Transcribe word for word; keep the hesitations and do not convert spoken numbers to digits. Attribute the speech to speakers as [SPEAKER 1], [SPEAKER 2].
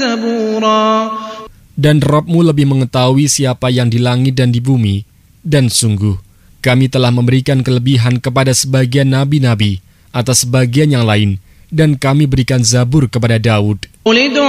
[SPEAKER 1] Dan Rabb-Mu lebih mengetahui siapa yang di langit dan di bumi. Dan sungguh, kami telah memberikan kelebihan kepada sebagian nabi-nabi atas sebagian yang lain, dan kami berikan Zabur kepada Daud.